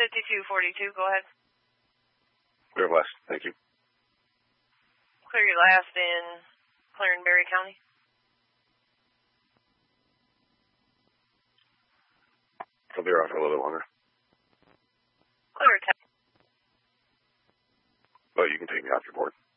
5242, go ahead. Clear west, thank you. Clear your last in Clarence County. I'll be around for a little bit longer. Clear 10. But you can take me off your board.